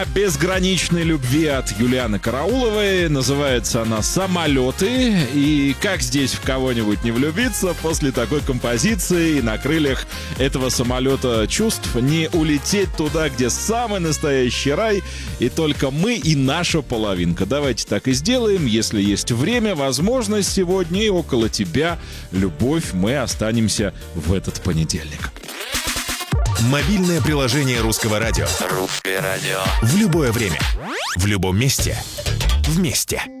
Безграничной любви от Юлианы Карауловой. Называется она «Самолеты». И как здесь в кого-нибудь не влюбиться после такой композиции и на крыльях этого самолета чувств не улететь туда, где самый настоящий рай, и только мы и наша половинка. Давайте так и сделаем. Если есть время, возможность сегодня и около тебя, любовь, мы останемся в этот понедельник. Мобильное приложение Русского радио. Русское радио. В любое время. В любом месте. Вместе.